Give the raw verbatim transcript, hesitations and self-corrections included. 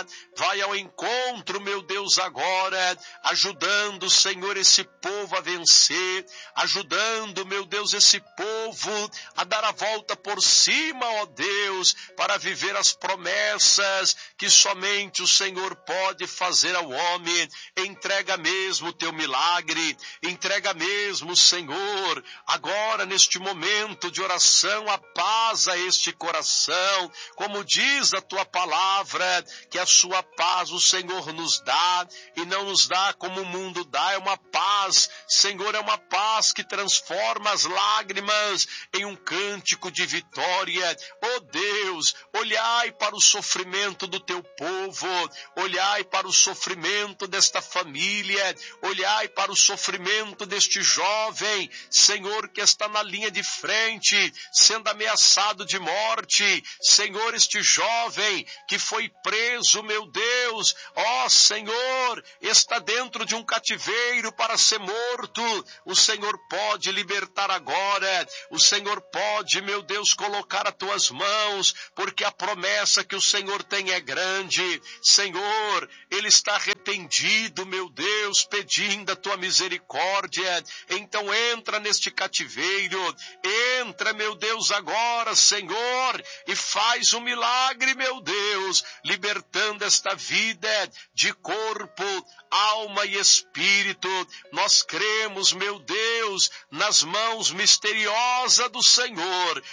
vai ao encontro, meu Deus, agora, ajudando, Senhor, esse povo a vencer, ajudando, meu Deus, esse povo a dar a volta por cima, ó Deus, para viver as promessas que somente o Senhor pode fazer ao homem. Entrega mesmo o teu milagre, entrega mesmo, Senhor, agora neste momento de oração, a paz a este coração, como diz a tua palavra, que a sua paz o Senhor nos dá, e não nos dá como o mundo dá, é uma paz, Senhor, é uma paz que transforma as lágrimas em um cântico de vitória. Oh Deus, olhai para o sofrimento do teu povo, olhai para o sofrimento desta família, olhai para o sofrimento deste jovem, Senhor, que está na linha de frente, sendo ameaçado de morte, Senhor, este jovem que foi preso, meu Deus, ó Senhor, está dentro de um cativeiro para ser morto, o Senhor pode libertar agora, o Senhor pode, meu Deus, colocar as tuas mãos, porque a promessa que o Senhor tem é grande. Senhor, ele está arrependido, meu Deus, pedindo a tua misericórdia, então entra neste cativeiro, entra, meu Deus, agora, Senhor, e faz um milagre, meu Deus, libertando esta vida de corpo, alma e espírito. Nós cremos, meu Deus, nas mãos misteriosas do Senhor,